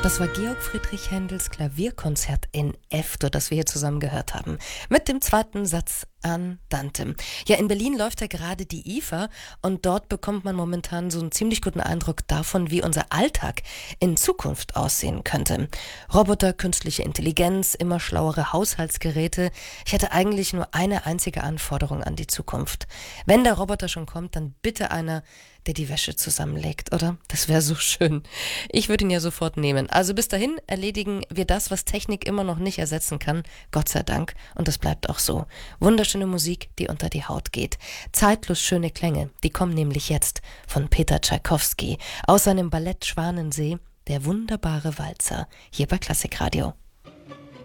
Das war Georg Friedrich Händels Klavierkonzert in F-Dur, das wir hier zusammen gehört haben. Mit dem zweiten Satz Andante. Ja, in Berlin läuft ja gerade die IFA und dort bekommt man momentan so einen ziemlich guten Eindruck davon, wie unser Alltag in Zukunft aussehen könnte. Roboter, künstliche Intelligenz, immer schlauere Haushaltsgeräte. Ich hätte eigentlich nur eine einzige Anforderung an die Zukunft. Wenn der Roboter schon kommt, dann bitte einer, der die Wäsche zusammenlegt, oder? Das wäre so schön. Ich würde ihn ja sofort nehmen. Also bis dahin erledigen wir das, was Technik immer noch nicht ersetzen kann. Gott sei Dank. Und das bleibt auch so. Wunderschöne Musik, die unter die Haut geht. Zeitlos schöne Klänge. Die kommen nämlich jetzt von Peter Tschaikowski aus seinem Ballett Schwanensee, der wunderbare Walzer, hier bei Klassikradio.